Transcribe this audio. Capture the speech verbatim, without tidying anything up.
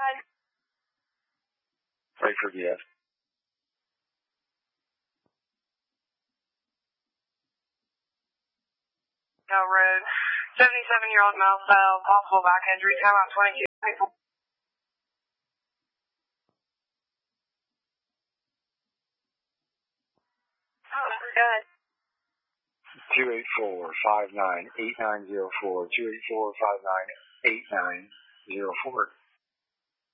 Frankfurt, yes. No road. seventy-seven-year-old male fell, possible back injury, time out twenty-two. Oh, good. two eight four, five nine, eight nine zero four, two eight four, five nine, eight nine zero four.